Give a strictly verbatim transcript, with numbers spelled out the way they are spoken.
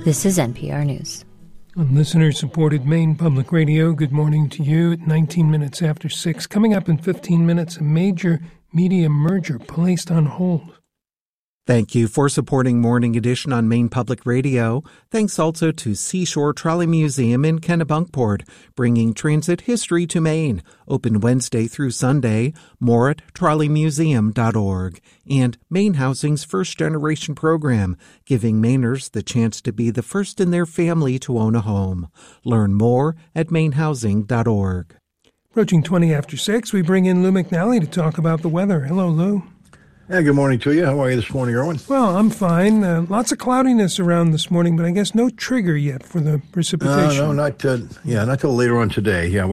This is N P R News. On listener-supported Maine Public Radio, good morning to you at nineteen minutes after six. Coming up in fifteen minutes, a major media merger placed on hold. Thank you for supporting Morning Edition on Maine Public Radio. Thanks also to Seashore Trolley Museum in Kennebunkport, bringing transit history to Maine. Open Wednesday through Sunday, more at trolley museum dot org. And Maine Housing's First Generation program, giving Mainers the chance to be the first in their family to own a home. Learn more at maine housing dot org. Approaching twenty after six, we bring in Lou McNally to talk about the weather. Hello, Lou. Yeah, good morning to you. How are you this morning, Erwin? Well, I'm fine. Uh, lots of cloudiness around this morning, but I guess no trigger yet for the precipitation. Uh, no, not uh, yeah, not till later on today. Yeah,